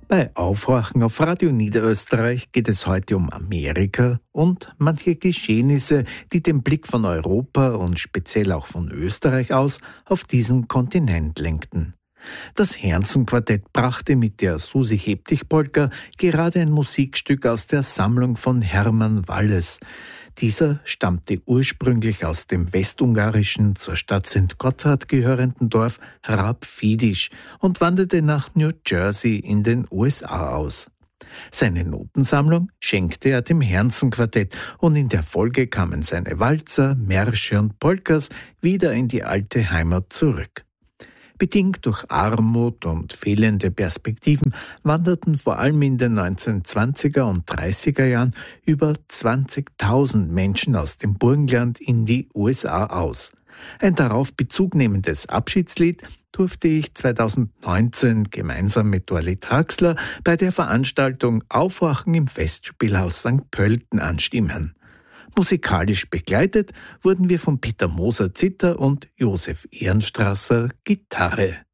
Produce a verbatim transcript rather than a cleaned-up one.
Bei Aufwachen auf Radio Niederösterreich geht es heute um Amerika und manche Geschehnisse, die den Blick von Europa und speziell auch von Österreich aus auf diesen Kontinent lenkten. Das Herzenquartett brachte mit der Susi Heb-dich-Polka gerade ein Musikstück aus der Sammlung von Hermann Walles. Dieser stammte ursprünglich aus dem westungarischen, zur Stadt Sankt Gotthard gehörenden Dorf Hrab-Fidisch und wanderte nach New Jersey in den U S A aus. Seine Notensammlung schenkte er dem Herzenquartett und in der Folge kamen seine Walzer, Märsche und Polkas wieder in die alte Heimat zurück. Bedingt durch Armut und fehlende Perspektiven wanderten vor allem in den neunzehnhundertzwanziger und dreißiger Jahren über zwanzigtausend Menschen aus dem Burgenland in die U S A aus. Ein darauf bezugnehmendes Abschiedslied durfte ich zweitausendneunzehn gemeinsam mit Dorli Traxler bei der Veranstaltung Aufwachen im Festspielhaus Sankt Pölten anstimmen. Musikalisch begleitet wurden wir von Peter Moser Zither und Josef Ehrenstrasser Gitarre.